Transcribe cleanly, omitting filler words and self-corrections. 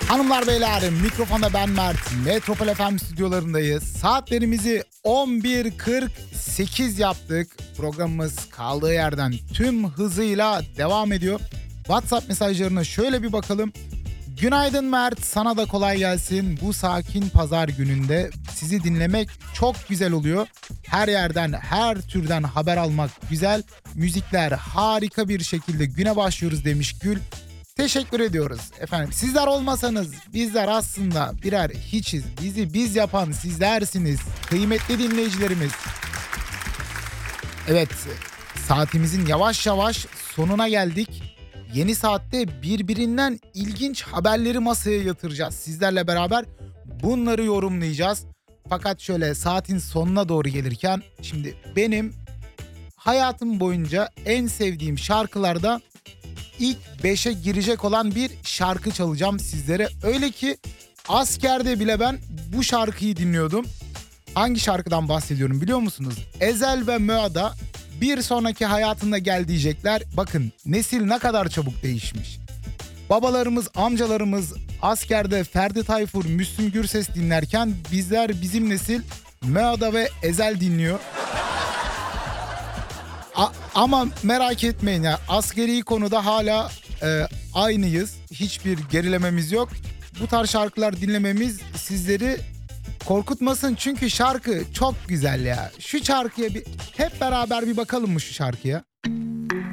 Hanımlar beyler, mikrofonda ben Mert. Metropol FM stüdyolarındayız. Saatlerimizi 11.48 yaptık. Programımız kaldığı yerden tüm hızıyla devam ediyor. WhatsApp mesajlarına şöyle bir bakalım. Günaydın Mert, sana da kolay gelsin. Bu sakin pazar gününde sizi dinlemek çok güzel oluyor. Her yerden, her türden haber almak güzel. Müzikler harika bir şekilde güne başlıyoruz demiş Gül. Teşekkür ediyoruz efendim. Sizler olmasanız bizler aslında birer hiçiz. Bizi biz yapan sizlersiniz. Kıymetli dinleyicilerimiz. Evet, saatimizin yavaş yavaş sonuna geldik. Yeni saatte birbirinden ilginç haberleri masaya yatıracağız. Sizlerle beraber bunları yorumlayacağız. Fakat şöyle saatin sonuna doğru gelirken şimdi benim hayatım boyunca en sevdiğim şarkılarda ilk 5'e girecek olan bir şarkı çalacağım sizlere. Öyle ki askerde bile ben bu şarkıyı dinliyordum. Hangi şarkıdan bahsediyorum biliyor musunuz? Ezel ve Möada bir sonraki hayatında gel diyecekler. Bakın nesil ne kadar çabuk değişmiş. Babalarımız, amcalarımız askerde Ferdi Tayfur, Müslüm Gürses dinlerken bizim nesil Möada ve Ezel dinliyor. Ama merak etmeyin ya, askeri konuda hala aynıyız. Hiçbir gerilememiz yok. Bu tarz şarkılar dinlememiz sizleri korkutmasın çünkü şarkı çok güzel ya. Şu şarkıya hep beraber bir bakalım mı şu şarkıya?